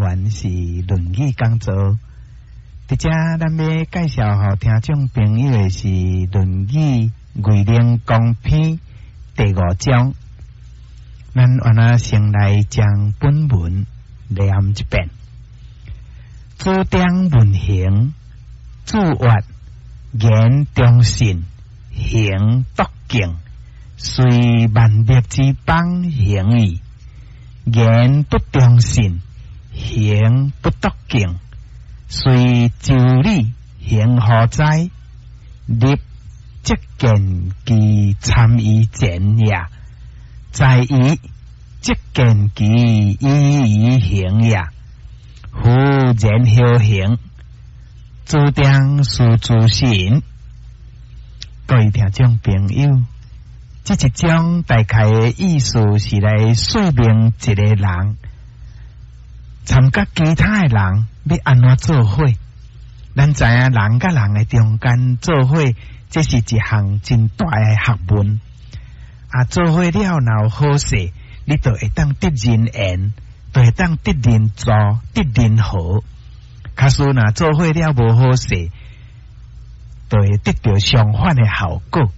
全是论语讲座。伫遮咱要介绍给听众朋友的是《论语卫灵公篇》第5章。咱原来先来将本文念一遍。主张文行，主曰：言忠信，行笃敬，虽万历之邦行矣。言不忠信，行不笃敬，虽周礼行何哉？立即见其参于前也，在于即见其依于行也。夫言后行，主张事主信。各位听众朋友，这一章大概的意思是来说明一个人参加其他的人要安怎做伙。咱知影人甲人的中间做伙，这是一项真大的学问。做伙了若好势，你就会当得人缘，就会当得人助，得人和。假使若做伙了无好势，就会得到相反的效果。